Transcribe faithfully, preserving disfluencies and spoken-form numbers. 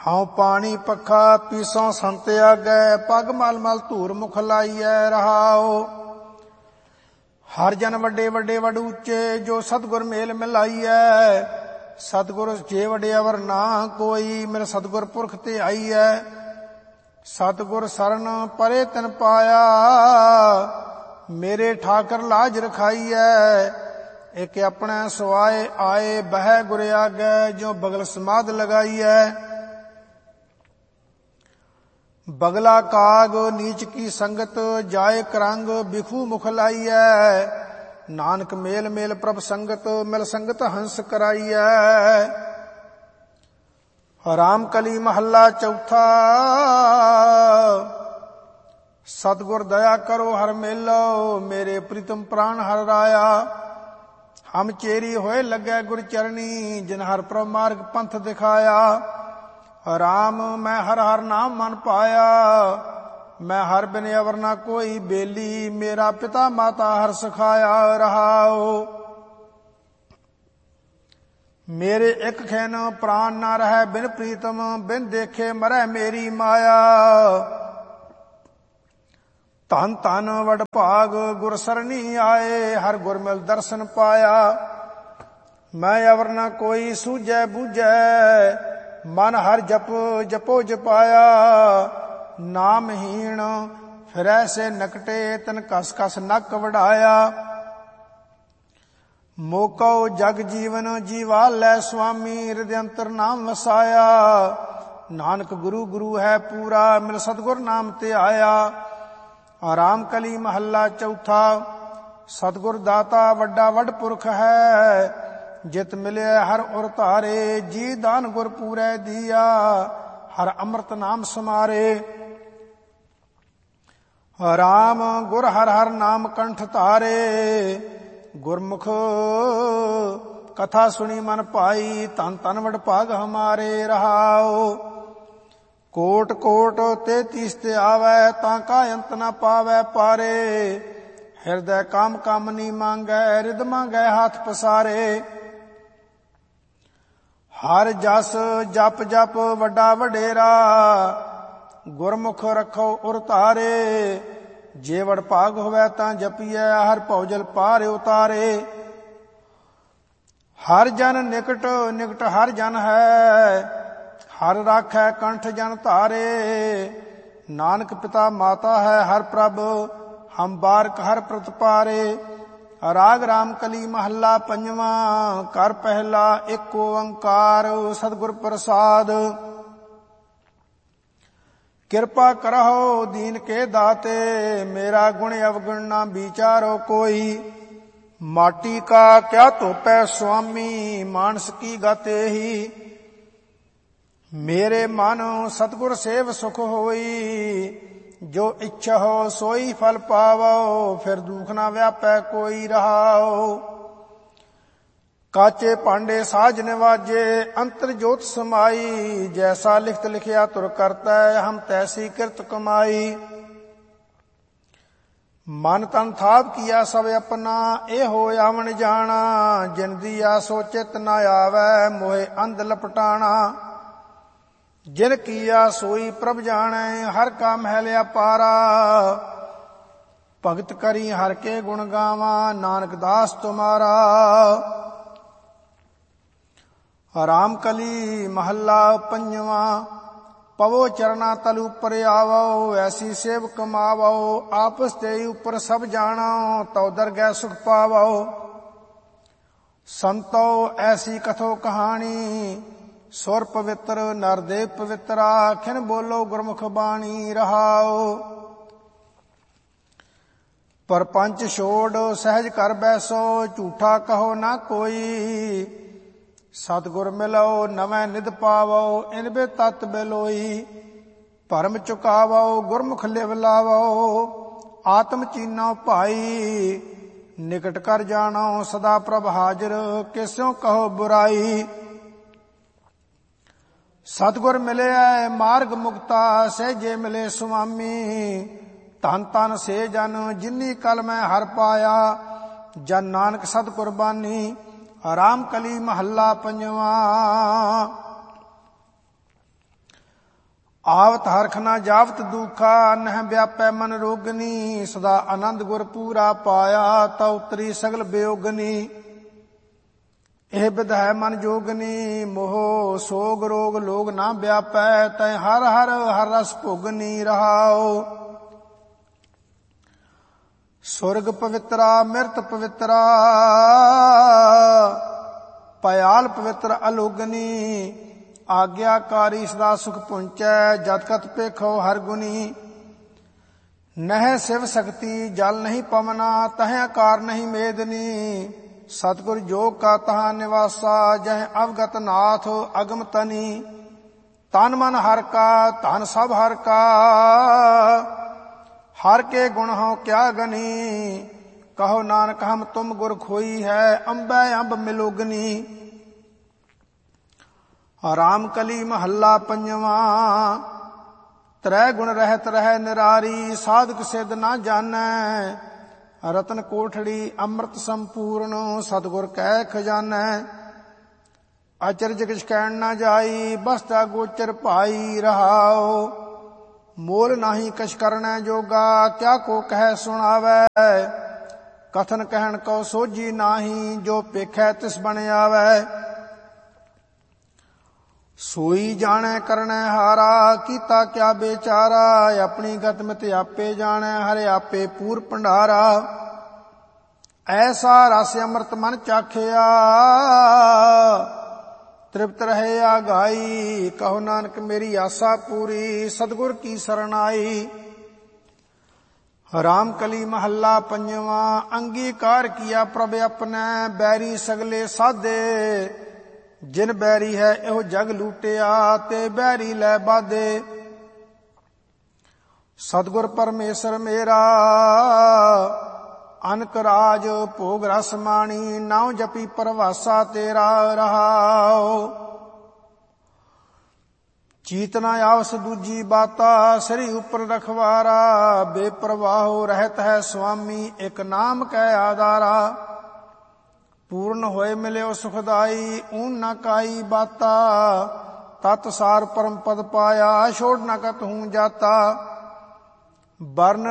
ਹਉ ਪਾਣੀ ਪੱਖਾ ਪੀਸੋਂ ਸੰਤ ਆਗੈ, ਪੱਗ ਮਲ ਮਲ ਧੂਰ ਮੁਖ ਲਾਈਐ ਰਹਾਉ। ਹਰ ਜਨ ਵੱਡੇ ਵੱਡੇ ਵਡ ਉੱਚੇ, ਜੋ ਸਤਿਗੁਰ ਮੇਲ ਮਿਲਾਈਐ। ਸਤਿਗੁਰ ਜੇ ਵਡਿਆਵਰ ਨਾ ਕੋਈ, ਮੇਰੇ ਸਤਿਗੁਰ ਪੁਰਖ ਤੇ ਆਈਐ। ਸਤਿਗੁਰ ਸਰਨ ਪਰੇ ਤਿਨ ਪਾਇਆ, ਮੇਰੇ ਠਾਕਰ ਲਾਜ ਰਖਾਈਐ। ਇੱਕ ਆਪਣੇ ਸੁਆਏ ਆਏ, ਬਹਿ ਗੁਰ ਆਗੈ, ਜੋ ਬਗਲ ਸਮਾਧ ਲਗਾਈਐ। ਬਗਲਾ ਕਾਗ ਨੀਚ ਕੀ ਸੰਗਤ, ਜਾਏ ਕਰੰਗ ਬਿਖੂ ਮੁਖ ਲਾਈਐ। ਨਾਨਕ ਮੇਲ ਮੇਲ ਪ੍ਰਭ ਸੰਗਤ, ਮਿਲ ਸੰਗਤ ਹੰਸ ਕਰਾਈਐ। ਰਾਮ ਕਲੀ ਮਹੱਲਾ ਚੌਥਾ। ਸਤਿਗੁਰ ਦਇਆ ਕਰੋ ਹਰ ਮੇਲੋ, ਮੇਰੇ ਪ੍ਰੀਤਮ ਪ੍ਰਾਨ ਹਰ ਰਾਇਆ। ਹਮ ਚੇਰੀ ਹੋਏ ਲੱਗੈ ਗੁਰ ਚਰਣੀ, ਜਿਨ ਹਰ ਪ੍ਰਭ ਮਾਰਗ ਪੰਥ ਦਿਖਾਇਆ। ਰਾਮ ਮੈਂ ਹਰ ਹਰ ਨਾਮ ਮਨ ਪਾਇਆ, ਮੈਂ ਹਰ ਬਿਨ ਅਵਰ ਨਾ ਕੋਈ ਬੇਲੀ। ਮੇਰਾ ਪਿਤਾ ਮਾਤਾ ਹਰ ਸਿਖਾਇਆ ਰਹਾਉ। ਮੇਰੇ ਇੱਕ ਖੈਨ ਪ੍ਰਾਨ ਨਾ ਰਹਿ ਬਿਨ ਪ੍ਰੀਤਮ, ਬਿਨ ਦੇਖੇ ਮਰੈ ਮੇਰੀ ਮਾਇਆ। ਧਨ ਧਨ ਵਡ ਭਾਗ ਗੁਰ ਸਰਣੀ ਆਏ, ਹਰ ਗੁਰ ਮਿਲ ਦਰਸ਼ਨ ਪਾਇਆ। ਮੈਂ ਅਵਰ ਨਾ ਕੋਈ ਸੂਝੈ ਬੂਝੈ, ਮਨ ਹਰ ਜਪ ਜਪੋ ਜਪਾਇਆ। ਨਾਮਹੀਣ ਫਿਰੈ ਸੇ ਨਕਟੇ, ਤਨ ਕਸ ਕਸ ਨੱਕ ਵਡਾਇਆ। ਮੋਕਉ ਜਗ ਜੀਵਨ ਜੀਵਾ ਲੈ ਸੁਆਮੀ, ਹਿਰਦਿ ਅੰਤਰ ਨਾਮ ਵਸਾਇਆ। ਨਾਨਕ ਗੁਰੂ ਗੁਰੂ ਹੈ ਪੂਰਾ, ਮਿਲ ਸਤਿਗੁਰ ਨਾਮ ਤੇ ਆਇਆ। ਆਰਾਮ ਕਲੀ ਮਹੱਲਾ ਚੌਥਾ। ਸਤਿਗੁਰ ਦਾਤਾ ਵੱਡਾ ਵੱਡ ਪੁਰਖ ਹੈ, ਜਿਤ ਮਿਲਿਆ ਹਰ ਉਰ ਧਾਰੇ। ਜੀ ਦਾਨ ਗੁਰ ਪੂਰੈ ਦੀਆ, ਹਰ ਅੰਮ੍ਰਿਤ ਨਾਮ ਸਮਾਰੇ। ਰਾਮ ਗੁਰ ਹਰ ਹਰ ਨਾਮ ਕੰਠ ਧਾਰੇ, ਗੁਰਮੁਖ ਕਥਾ ਸੁਣੀ ਮਨ ਭਾਈ। ਧਨ ਧਨ ਵਡ ਭਾਗ ਹਮਾਰੇ ਰਹਾਉ। ਕੋਟ ਕੋਟ ਤੇਤੀਸ ਤੇ ਆਵੈ, ਤਾਂ ਕਾ ਅੰਤ ਨਾ ਪਾਵੈ ਪਾਰੇ। ਹਿਰਦੈ ਕਾਮ ਕਾਮਨੀ ਮੰਗੈ, ਰਿਦ ਮੰਗੈ ਹੱਥ ਪਸਾਰੇ। ਹਰ ਜਸ ਜਪ ਜਪ ਵੱਡਾ ਵਡੇਰਾ, ਗੁਰਮੁਖ ਰੱਖੋ ਉਰ ਧਾਰੇ। ਜੇ ਵਡ ਭਾਗ ਹੋਵੈ ਤਾਂ ਜਪੀਐ, ਹਰ ਭਉਜਲ ਪਾਰ ਉਤਾਰੇ। ਹਰ ਜਨ ਨਿਕਟ ਨਿਕਟ ਹਰ ਜਨ ਹੈ, ਹਰ ਰਾਖੈ ਕੰਠ ਜਨ ਧਾਰੇ। ਨਾਨਕ ਪਿਤਾ ਮਾਤਾ ਹੈ ਹਰ ਪ੍ਰਭ, ਹਮ ਬਾਰਕ ਹਰ ਪ੍ਰਤਪਾਰੇ। ਰਾਗ ਰਾਮ ਕਲੀ ਮਹੱਲਾ ਪੰਜਵਾਂ। ਕਰ ਪਹਿਲਾ ਏਕ ਓੰਕਾਰ, ਸਤਿਗੁਰ ਪ੍ਰਸਾਦ। ਕਿਰਪਾ ਕਰਹੁ ਦੀਨ ਕੇ ਦਾਤੇ, ਮੇਰਾ ਗੁਣ ਅਵਗੁਣ ਨਾ ਵਿਚਾਰੋ ਕੋਈ। ਮਾਟੀ ਕਾ ਕਿਆ ਧੋਪੈ ਸੁਆਮੀ, ਮਾਨਸ ਕੀ ਗਤਿ ਹੀ। ਮੇਰੇ ਮਨ ਸਤਿਗੁਰ ਸੇਵ ਸੁਖ ਹੋਈ, ਜੋ ਇੱਛਾ ਹੋ ਸੋਈ ਫਲ ਪਾਵੋ। ਫਿਰ ਦੁਖ ਨਾ ਵਿਆਪੈ ਕੋਈ ਰਹਾਉ। ਕਾਚੇ ਭਾਂਡੇ ਸਾਜ ਨਿਵਾਜੇ, ਅੰਤਰ ਜੋਤ ਸਮਾਈ। ਜੈਸਾ ਲਿਖਤ ਲਿਖਿਆ ਤੁਰ ਕਰਤੈ, ਹਮ ਤੈਸੀ ਕਿਰਤ ਕਮਾਈ। ਮਨ ਤਨ ਥਾਪ ਕੀਆ ਸਭ ਆਪਣਾ, ਇਹ ਹੋ ਆਵਣ ਜਾਣਾ। ਜਿਨ ਦੀਆ ਸੋ ਚਿਤ ਨਾ ਆਵੈ, ਮੋਹਿ ਅੰਧ ਲਪਟਾਣਾ। ਜਿਨ ਕੀਆ ਸੋਈ ਪ੍ਰਭ ਜਾਣੈ, ਹਰ ਕਾ ਮਹਿਲ ਅਪਾਰਾ। ਭਗਤ ਕਰੀ ਹਰ ਕੇ ਗੁਣ ਗਾਵਾ, ਨਾਨਕ ਦਾਸ ਤੁਮਾਰਾ। ਰਾਮ ਕਲੀ ਮਹੱਲਾ ਪੰਜਵਾਂ। ਪਵੋ ਚਰਨਾ ਤਲ ਉਪਰ ਆਵੋ, ਐਸੀ ਸੇਵ ਕਮਾਵੋ। ਆਪਸ ਤੇ ਉਪਰ ਸਭ ਜਾਣੋ, ਤਉ ਦਰਗਹਿ ਸੁਖ ਪਾਵੋ। ਸੰਤੋ ਐਸੀ ਕਥੋ ਕਹਾਣੀ, ਸੁਰ ਪਵਿੱਤਰ ਨਰਦੇਵ ਪਵਿੱਤਰਾ। ਖਿਨ ਬੋਲੋ ਗੁਰਮੁਖ ਬਾਣੀ ਰਹਾਉ। ਪਰਪੰਚ ਛੋੜ ਸਹਿਜ ਕਰ ਬੈਸੋ, ਝੂਠਾ ਕਹੋ ਨਾ ਕੋਈ। ਸਤਿਗੁਰ ਮਿਲੋ ਨਵੈ ਨਿਧ ਪਾਵੋ, ਇਨ ਬੇ ਤਤ ਬਿਲੋਈ। ਭਰਮ ਚੁਕਾਵੋ ਗੁਰਮੁਖ ਲਿਵ ਲਾਵੋ, ਆਤਮ ਚੀਨੋ ਭਾਈ। ਨਿਕਟ ਕਰ ਜਾਣੋ ਸਦਾ ਪ੍ਰਭ ਹਾਜ਼ਰ, ਕਿਸਿਓ ਕਹੋ ਬੁਰਾਈ। ਸਤਿਗੁਰ ਮਿਲਿਆ ਮਾਰਗ ਮੁਕਤਾ, ਸਹਿਜੇ ਮਿਲੇ ਸੁਆਮੀ। ਧਨ ਧਨ ਸੇ ਜਨ ਜਿਨੀ ਕਲ ਮੈਂ ਹਰ ਪਾਇਆ, ਜਨ ਨਾਨਕ ਸਤ ਕੁਰਬਾਨੀ। ਰਾਮ ਕਲੀ ਮਹੱਲਾ ਪੰਜਵਾਂ। आवत हरख न जावत दुखा, नह व्यापै मन रोगनी। सदा आनंद गुर पूरा पाया, ता उतरी सगल बेयोगनी। ਇਹ ਬਿਧ ਹੈ ਮਨ ਜੋਗਨੀ, ਮੋਹ ਸੋਗ ਰੋਗ ਲੋਗ ਨਾ ਵਿਆਪੈ। ਤੈ ਹਰ ਹਰ ਹਰ ਰਸ ਭੋਗਨੀ ਰਹਾਓ। ਸੁਰਗ ਪਵਿੱਤਰਾ ਮਿਰਤ ਪਵਿੱਤਰਾ, ਭਿਆਲ ਪਵਿੱਤਰ ਅਲੋਗਨੀ। ਆਗਿਆਕਾਰੀ ਸਦਾ ਸੁਖ ਪੁੰਚੈ, ਜਤ ਕਤ ਪੇਖੋ ਹਰ ਗੁਨੀ। ਨਹਿ ਸਿਵ ਸਕਤੀ ਜਲ ਨਹੀਂ ਪਵਨਾ, ਤਹਿ ਆਕਾਰ ਨਹੀਂ ਮੇਦਨੀ। सतगुर जोग का तहाँ निवासा, जह अवगत नाथ अगम तनी। तन मन हर का धन सब हर का, हर के गुण हो क्या गनी। कहो नानक हम तुम गुर खोई है, अंबै अंब मिलोगनी। राम कली महल्ला पंजवा, त्रै गुण रहत रह निरारी। साधक सिद्ध ना जानै, रतन कोठड़ी अमृत संपूर्ण। सतगुर कै खजाना, अचरज किछ कहन न जाई। बसता गोचर भाई रहाओ, मोल नाही कछ करना जोगा। क्या को कह सुनावै, कथन कहन को सोझी नाही। जो पेखै तिस बन आवै, सोई जाने करने हारा। कीता क्या बेचारा, अपनी गत मित आपे जाने। हरे आपे पूर भंडारा, ऐसा रस अमृत मन चाखिया। तृप्त रहे आगाई, कहो नानक मेरी आशा पूरी। सतगुर की शरण आई। राम कली महल्ला पंजवा, अंगीकार किया प्रभ अपने। बैरी सगले साधे, जिन बैरी है एहो जग लूटिया। ते बैरी लै बाधे, सतगुर परमेश्वर मेरा। अनक राज भोग रस माणी, नाव जपी परवासा तेरा रहाओ। चीतना आवस दूजी बाता, सिरी उपर रखवारा। बेप्रवाहो रहत है स्वामी, एक नाम कै आधारा। पूर्ण होए मिले सुखदाई, ऊन न काई बाता। तत् सार परम पद पाया, छोड़ न कत हूँ जाता। वर्ण